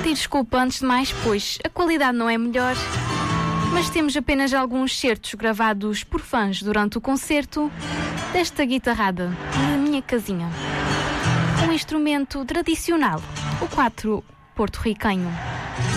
Pedir desculpa antes de mais, pois a qualidade não é melhor, mas temos apenas alguns certos gravados por fãs durante o concerto desta guitarrada na minha casinha. Um instrumento tradicional, o quatro porto-riquenho.